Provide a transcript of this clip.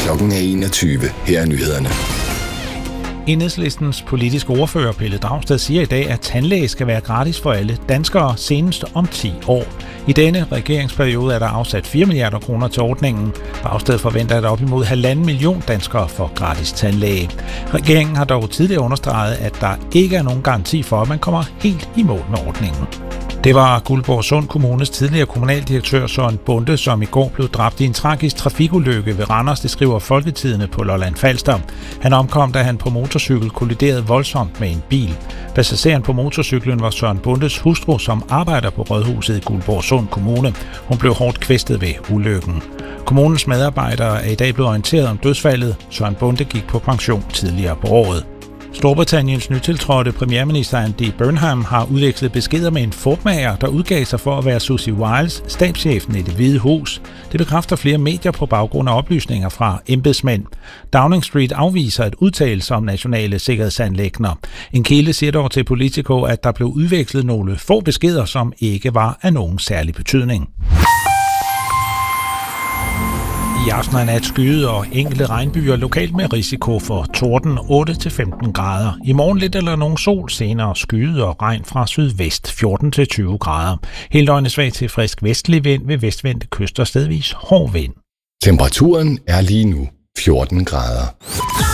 Klokken er 21. Her er nyhederne. Enhedslistens politiske ordfører Pelle Dragsted siger i dag, at tandlæge skal være gratis for alle danskere senest om 10 år. I denne regeringsperiode er der afsat 4 milliarder kroner til ordningen. Dragsted forventer, at op imod 1,5 million danskere får gratis tandlæge. Regeringen har dog tidligere understreget, at der ikke er nogen garanti for, at man kommer helt i mål med ordningen. Det var Guldborgsund Kommunes tidligere kommunaldirektør Søren Bonde, som i går blev dræbt i en tragisk trafikulykke ved Randers, det skriver Folketidende på Lolland Falster. Han omkom, da han på motorcykel kolliderede voldsomt med en bil. Passageren på motorcyklen var Søren Bondes hustru, som arbejder på Rådhuset i Guldborgsund Kommune. Hun blev hårdt kvæstet ved ulykken. Kommunens medarbejdere er i dag blevet orienteret om dødsfaldet. Søren Bonde gik på pension tidligere på året. Storbritanniens nytiltrådte premierminister Andy Burnham har udvekslet beskeder med en Ford-mager, der udgav sig for at være Susie Wiles, stabschefen i Det Hvide Hus. Det bekræfter flere medier på baggrund af oplysninger fra embedsmænd. Downing Street afviser at udtale sig om nationale sikkerhedsanliggender. En kilde siger dog til Politico, at der blev udvekslet nogle få beskeder, som ikke var af nogen særlig betydning. I aften er nat skyet og enkelte regnbyer lokalt med risiko for torden 8-15 grader. I morgen lidt eller nogen sol, senere skyet og regn fra sydvest 14-20 grader. Hele døgnet svag til frisk vestlig vind ved vestvendte kyster, stedvis hård vind. Temperaturen er lige nu 14 grader.